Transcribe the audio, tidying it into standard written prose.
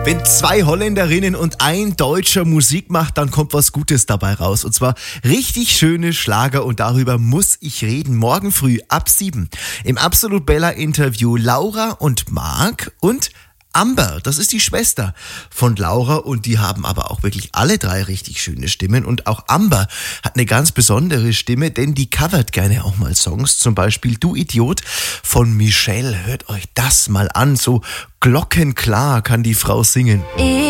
Wenn 2 Holländerinnen und ein Deutscher Musik macht, dann kommt was Gutes dabei raus. Und zwar richtig schöne Schlager und darüber muss ich reden. Morgen früh ab 7 im Absolut Bella Interview Laura und Marc und Amber, das ist die Schwester von Laura und die haben aber auch wirklich alle 3 richtig schöne Stimmen und auch Amber hat eine ganz besondere Stimme, denn die covert gerne auch mal Songs, zum Beispiel Du Idiot von Michelle. Hört euch das mal an, so glockenklar kann die Frau singen.